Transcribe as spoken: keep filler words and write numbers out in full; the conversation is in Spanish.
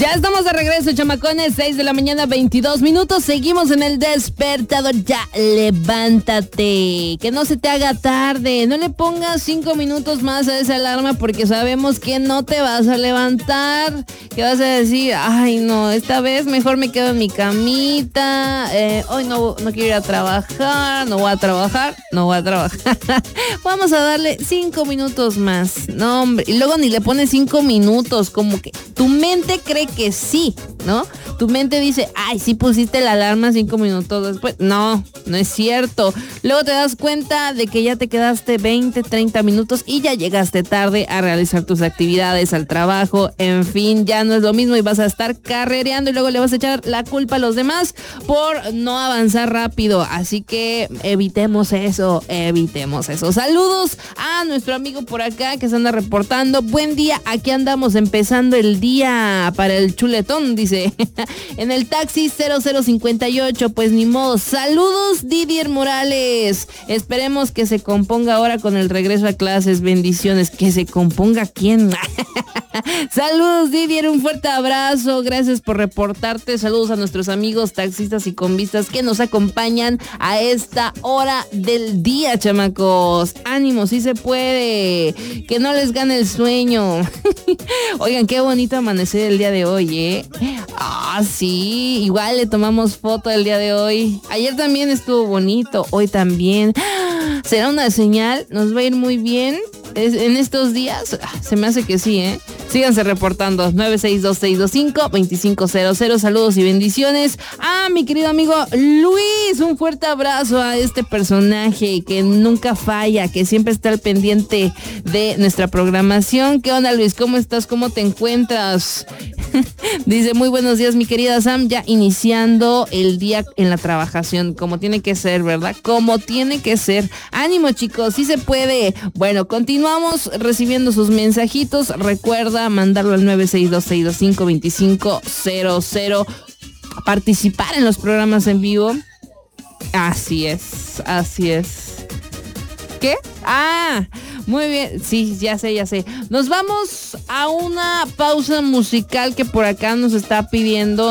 Ya estamos de regreso, chamacones, seis de la mañana, veintidós minutos. Seguimos en el despertador. Ya, levántate. Que no se te haga tarde. No le pongas cinco minutos más a esa alarma porque sabemos que no te vas a levantar. Que vas a decir, ay, no, esta vez mejor me quedo en mi camita. Eh, hoy no, no quiero ir a trabajar. No voy a trabajar. No voy a trabajar. Vamos a darle cinco minutos más. No, hombre. Y luego ni le pones cinco minutos. Como que tu mente cree que sí, ¿no? Tu mente dice, ay, sí pusiste la alarma cinco minutos después. No, no es cierto. Luego te das cuenta de que ya te quedaste veinte, treinta minutos y ya llegaste tarde a realizar tus actividades, al trabajo, en fin, ya no es lo mismo y vas a estar carrereando y luego le vas a echar la culpa a los demás por no avanzar rápido. Así que evitemos eso, evitemos eso. Saludos a nuestro amigo por acá que se anda reportando. Buen día, aquí andamos empezando el día para el chuletón, dice. En el taxi cero cero cincuenta y ocho, pues ni modo. Saludos, Didier Morales. Esperemos que se componga ahora con el regreso a clases. Bendiciones. ¿Que se componga quién? Saludos, Didier, un fuerte abrazo. Gracias por reportarte. Saludos a nuestros amigos taxistas y convistas que nos acompañan a esta hora del día, chamacos. Ánimo, sí se puede. Que no les gane el sueño. Oigan, qué bonito amanecer el día de hoy, ¿eh? Ah, sí, igual le tomamos foto el día de hoy. Ayer también estuvo bonito, hoy también. ¿Será una señal? ¿Nos va a ir muy bien en estos días? Se me hace que sí, ¿eh? Síganse reportando. nueve seis dos, seis dos cinco, dos cinco cero cero. Saludos y bendiciones. Ah, mi querido amigo Luis, un fuerte abrazo a este personaje que nunca falla, que siempre está al pendiente de nuestra programación. ¿Qué onda, Luis? ¿Cómo estás? ¿Cómo te encuentras? Dice, muy buenos días, mi querida Sam, ya iniciando el día en la trabajación, como tiene que ser, ¿verdad? Como tiene que ser. Ánimo, chicos, sí se puede. Bueno, continuamos recibiendo sus mensajitos. Recuerda mandarlo al nueve seis dos, seis dos cinco, dos cinco cero cero. Participar en los programas en vivo. Así es, así es. ¿Qué? Ah, muy bien, sí, ya sé, ya sé. Nos vamos a una pausa musical que por acá nos está pidiendo